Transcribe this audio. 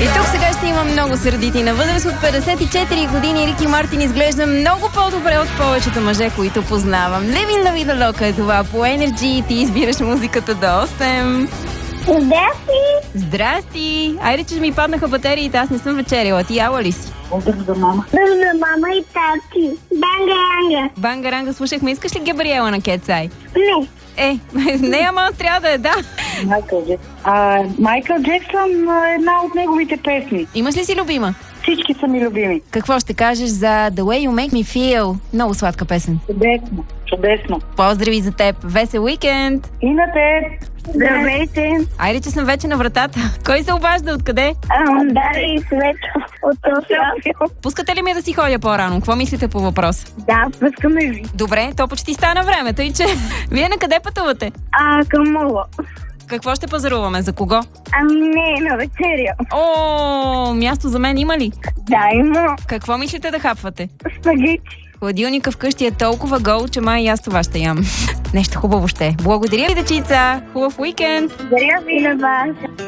И тук сега ще има много сърдити. На възраст от 54 години Рики Мартин изглежда много по-добре от повечето мъже, които познавам. Living La Vida Loca е това по Energy. Ти избираш музиката до 8. Здрасти! Здрасти! Айде, че ми паднаха батериите, аз не съм вечеряла. Ти яла ли си? Поздрав за мама. За мама и тати. Банга-ранга. Банга-ранга слушахме. Искаш ли Габриела на Кетсай? Не. Не, ама трябва да е, да. Майкъл Джексън е една от неговите песни. Имаш ли си любима? Всички са ми любими. Какво ще кажеш за The Way You Make Me Feel? Много сладка песен. Чудесно, чудесно. Поздрави за теб. Весел уикенд! И на теб! Здравейте! Айде, че съм вече на вратата. Кой се обажда? Откъде? Дари и Свето от София. Пускате ли ми да си ходя по-рано? Какво мислите по въпроса? Да, пускаме ви. Добре, то почти стана времето и че... Вие на къде пътувате? Към Мула. Какво ще пазаруваме? За кого? Не, на вечеря. О, място за мен има ли? Да, има. Какво мислите да хапвате? Спагети. Хладилника вкъщи е толкова гол, че май и аз това ще ям. Нещо хубаво ще е. Благодаря ви, дечица! Хубав уикенд! Благодаря ви на вас.